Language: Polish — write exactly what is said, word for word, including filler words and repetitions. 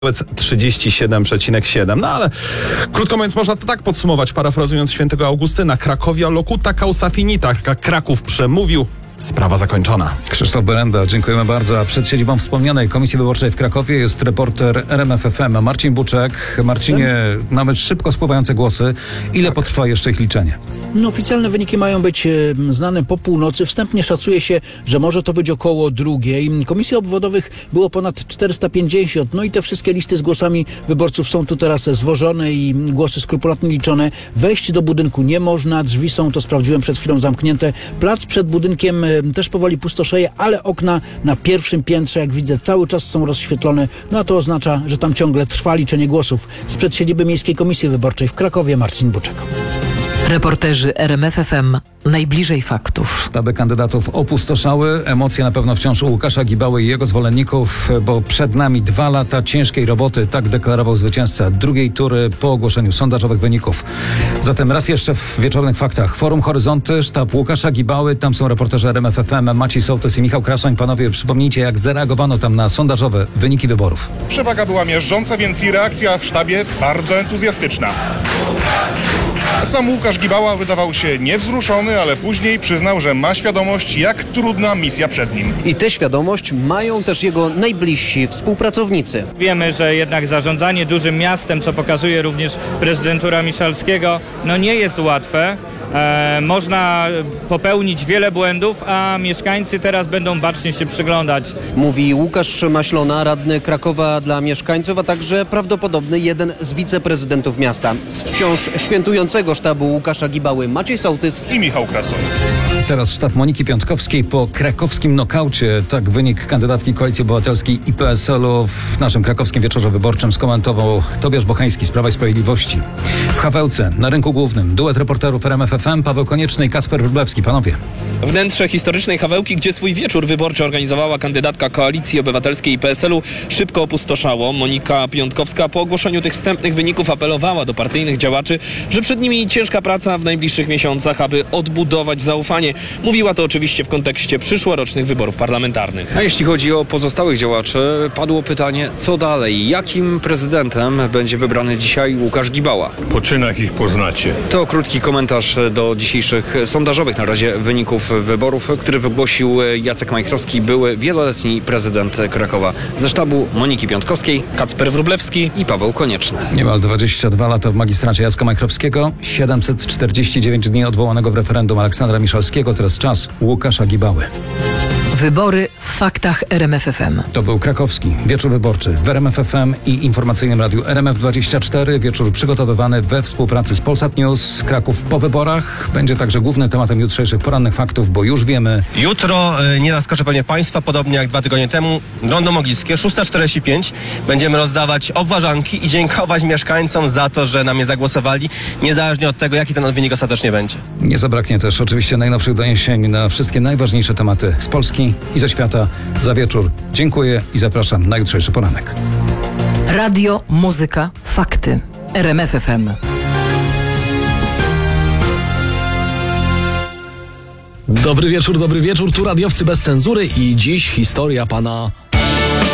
trzydzieści siedem przecinek siedem. No ale krótko mówiąc, można to tak podsumować, parafrazując świętego Augustyna: Krakowia locuta causa finita. Kraków przemówił, sprawa zakończona. Krzysztof Berenda, dziękujemy bardzo. A przed siedzibą wspomnianej Komisji Wyborczej w Krakowie jest reporter R M F F M Marcin Buczek. Marcinie, nawet szybko spływające głosy. Ile potrwa jeszcze ich liczenie? No, oficjalne wyniki mają być e, znane po północy. Wstępnie szacuje się, że może to być około drugiej. Komisji obwodowych było ponad czterysta pięćdziesiąt. No i te wszystkie listy z głosami wyborców są tu teraz zwożone i głosy skrupulatnie liczone. Wejść do budynku nie można. Drzwi są, to sprawdziłem, przed chwilą zamknięte. Plac przed budynkiem e, też powoli pustoszeje, ale okna na pierwszym piętrze, jak widzę, cały czas są rozświetlone. No a to oznacza, że tam ciągle trwa liczenie głosów. Sprzed siedziby Miejskiej Komisji Wyborczej w Krakowie Marcin Buczek. Reporterzy R M F F M najbliżej faktów. Sztaby kandydatów opustoszały. Emocje na pewno wciąż u Łukasza Gibały i jego zwolenników, bo przed nami dwa lata ciężkiej roboty, tak deklarował zwycięzca drugiej tury po ogłoszeniu sondażowych wyników. Zatem raz jeszcze w wieczornych faktach. Forum Horyzonty, sztab Łukasza Gibały, tam są reporterzy R M F F M Maciej Sołtys i Michał Krasoń. Panowie, przypomnijcie, jak zareagowano tam na sondażowe wyniki wyborów. Przewaga była miażdżąca, więc i reakcja w sztabie bardzo entuzjastyczna. Sam Łukasz Gibała wydawał się niewzruszony, ale później przyznał, że ma świadomość, jak trudna misja przed nim. I tę świadomość mają też jego najbliżsi współpracownicy. Wiemy, że jednak zarządzanie dużym miastem, co pokazuje również prezydentura Miszalskiego, no nie jest łatwe. E, można popełnić wiele błędów, a mieszkańcy teraz będą bacznie się przyglądać. Mówi Łukasz Maślona, radny Krakowa dla mieszkańców, a także prawdopodobny jeden z wiceprezydentów miasta. Z wciąż świętującego sztabu Łukasza Gibały Maciej Sołtys I Michał Krasoń. Teraz sztab Moniki Piątkowskiej po krakowskim nokaucie. Tak wynik kandydatki Koalicji Obywatelskiej i P S L-u w naszym krakowskim wieczorze wyborczym skomentował Tobiasz Bocheński z Prawa i Sprawiedliwości. W Hawełce, na rynku głównym, duet reporterów R M F F M, Paweł Konieczny i Kacper Wróblewski. Panowie. Wnętrze historycznej Hawełki, gdzie swój wieczór wyborczy organizowała kandydatka Koalicji Obywatelskiej i P S L-u, szybko opustoszało. Monika Piątkowska po ogłoszeniu tych wstępnych wyników apelowała do partyjnych działaczy, że przed nimi ciężka praca w najbliższych miesiącach, aby odbudować zaufanie. Mówiła to oczywiście w kontekście przyszłorocznych wyborów parlamentarnych. A jeśli chodzi o pozostałych działaczy, padło pytanie, co dalej? Jakim prezydentem będzie wybrany dzisiaj Łukasz Gibała? Po czynach ich poznacie. To krótki komentarz do dzisiejszych sondażowych na razie wyników wyborów, który wygłosił Jacek Majchrowski, były wieloletni prezydent Krakowa. Ze sztabu Moniki Piątkowskiej, Kacper Wróblewski i Paweł Konieczny. Niemal dwadzieścia dwa lata w magistracie Jacka Majchrowskiego, siedemset czterdzieści dziewięć dni odwołanego w referendum Aleksandra Miszalskiego, teraz czas Łukasza Gibały. Wybory w faktach R M F F M. To był krakowski wieczór wyborczy w R M F F M i informacyjnym radiu R M F dwadzieścia cztery. Wieczór przygotowywany we współpracy z Polsat News. Kraków po wyborach będzie także głównym tematem jutrzejszych porannych faktów, bo już wiemy. Jutro, nie zaskoczę pewnie Państwa, podobnie jak dwa tygodnie temu, Rondo Mogilskie, szósta czterdzieści pięć. Będziemy rozdawać obważanki i dziękować mieszkańcom za to, że na mnie zagłosowali, niezależnie od tego, jaki ten wynik ostatecznie będzie. Nie zabraknie też oczywiście najnowszych doniesień na wszystkie najważniejsze tematy z Polski i ze świata. Za wieczór dziękuję i zapraszam na jutrzejszy poranek. Radio, muzyka, fakty. R M F F M. Dobry wieczór, dobry wieczór. Tu radiowcy bez cenzury i dziś historia pana